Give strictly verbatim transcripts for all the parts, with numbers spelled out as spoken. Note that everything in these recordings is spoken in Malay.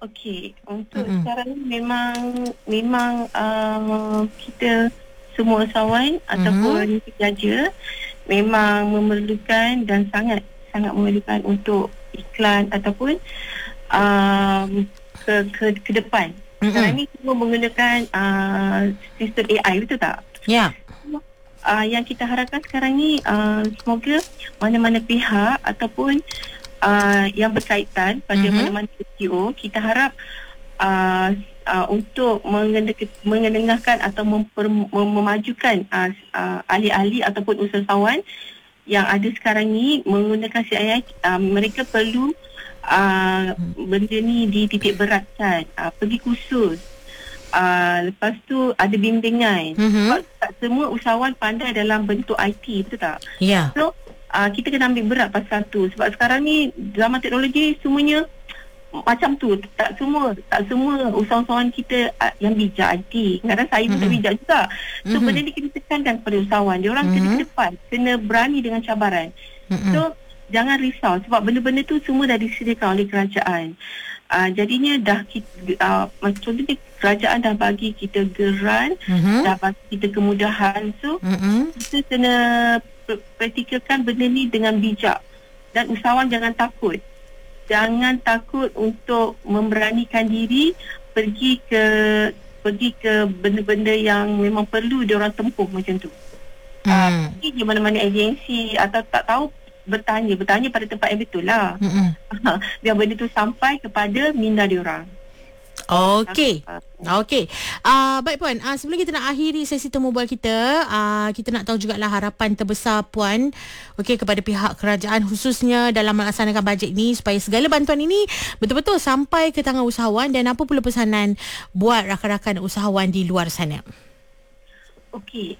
Okey, untuk Mm-mm. sekarang ni memang memang uh, kita semua usahawan Mm-hmm. ataupun pekerja memang memerlukan dan sangat sangat memerlukan untuk iklan ataupun um, ke ke ke depan. Sekarang Mm-mm. ni semua menggunakan uh, sistem A I, betul tak? Ya. Uh, yang kita harapkan sekarang ni uh, semoga mana-mana pihak ataupun uh, yang berkaitan pada Mhm. mana-mana S E O, kita harap uh, uh, untuk mengedeng- mengendengahkan atau memper, mem- memajukan uh, uh, ahli-ahli ataupun usahawan yang ada sekarang ni menggunakan C I I. Uh, mereka perlu uh, benda ni dititik beratkan, uh, pergi kursus. Uh, lepas tu ada bimbingan. Mhm. Sebab tak semua usahawan pandai dalam bentuk I T, betul tak? Ya. So uh, kita kena ambil berat pasal tu. Sebab sekarang ni zaman teknologi semuanya macam tu. Tak semua tak semua usahawan kita uh, yang bijak I T. Kadang-kadang saya pun tak Mhm. bijak juga. So Mhm. benda ni kena tekankan kepada usahawan. Dia orang kena Mhm. ke depan, kena berani dengan cabaran. Mhm. So jangan risau sebab benda-benda tu semua dah disediakan oleh kerajaan. Uh, jadinya dah kita, uh, contohnya kerajaan dah bagi kita geran, Mhm. dah bagi kita kemudahan. So Mhm. kita kena pr- praktikalkan benda ni dengan bijak. Dan usahawan jangan takut. Jangan takut untuk memberanikan diri pergi ke pergi ke benda-benda yang memang perlu dia orang tempuh macam tu. Ah, Hmm. pergi je mana-mana agensi atau tak tahu bertanya, bertanya pada tempat yang betul lah. Mhm. Biar benda tu sampai kepada minda dia orang. Okey. Ah, Okey. Uh, baik Puan, uh, sebelum kita nak akhiri sesi temu bual kita, uh, kita nak tahu jugalah harapan terbesar Puan okey kepada pihak kerajaan khususnya dalam melaksanakan bajet ini supaya segala bantuan ini betul-betul sampai ke tangan usahawan, dan apa pula pesanan buat rakan-rakan usahawan di luar sana? Okey,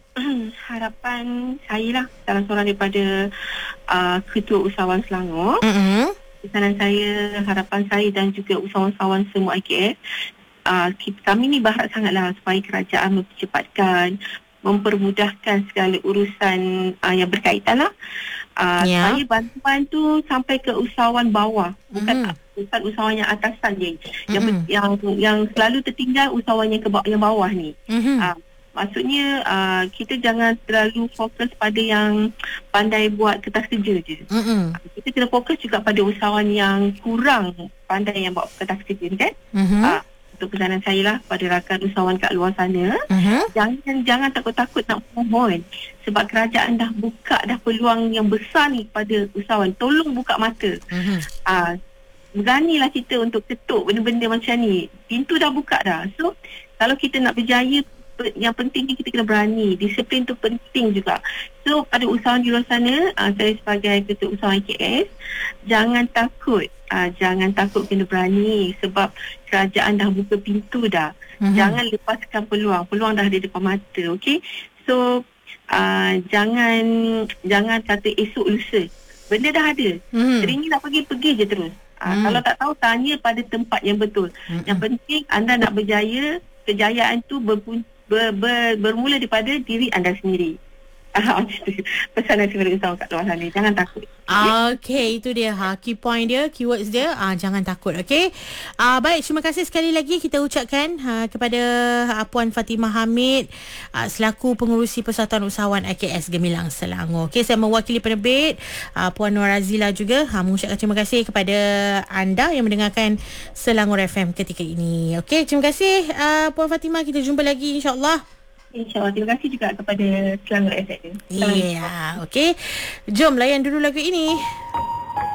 harapan saya lah salah seorang daripada uh, Ketua Usahawan Selangor. Mhm. Pesanan saya, harapan saya dan juga usahawan-usahawan semua I K S, uh, kita, kami ni berharap sangatlah supaya kerajaan mempercepatkan, mempermudahkan segala urusan uh, yang berkaitan lah. Uh, Ya. Supaya bantuan tu sampai ke usahawan bawah, bukan Mhm. bukan usahawan yang atasan je. Yang, Mhm. yang yang selalu tertinggal usahawan yang ke bawah, yang bawah ni. Mhm. Uh, Maksudnya uh, kita jangan terlalu fokus pada yang pandai buat kertas kerja je. Mhm. Kita kena fokus juga pada usahawan yang kurang pandai yang buat kertas kerja kan. Mhm. Uh, untuk pesanan saya lah pada rakan usahawan kat luar sana, Mhm. jangan jangan takut-takut nak mohon. Sebab kerajaan dah buka dah peluang yang besar ni pada usahawan. Tolong buka mata. Mhm. Uh, beranilah kita untuk ketuk benda-benda macam ni. Pintu dah buka dah. So kalau kita nak berjaya, yang penting kita kena berani. Disiplin tu penting juga. So pada usahawan di luar sana, uh, saya sebagai ketua usahawan I K S, jangan takut. Uh, jangan takut, kena berani. Sebab kerajaan dah buka pintu dah. Mhm. Jangan lepaskan peluang. Peluang dah ada depan mata. Okay. So uh, jangan jangan kata esok lusa. Benda dah ada. Mhm. Teringin nak pergi, pergi je terus. Uh, Hmm. Kalau tak tahu, tanya pada tempat yang betul. Mhm. Yang penting anda nak berjaya. Kejayaan tu berpun- ber, ber, bermula daripada diri anda sendiri. Ah, macam tu. Pesanan saya kepada usahawan kat luar sana. Jangan takut. Okey, itu dia ha, key point dia, keywords dia. Ah, jangan takut, okey. Ah, baik, terima kasih sekali lagi kita ucapkan ha, kepada ah, Puan Fatimah Hamid ah, selaku pengurusi Persatuan Usahawan I K S Gemilang Selangor. Okey, saya mewakili penerbit ah, Puan Nur Razila juga ha, mengucapkan terima kasih kepada anda yang mendengarkan Selangor F M ketika ini. Okey, terima kasih ah, Puan Fatimah, kita jumpa lagi insya-Allah. InsyaAllah. Terima kasih juga kepada Selangor F M. Ya, yeah, okey. Jom layan dulu lagu ini.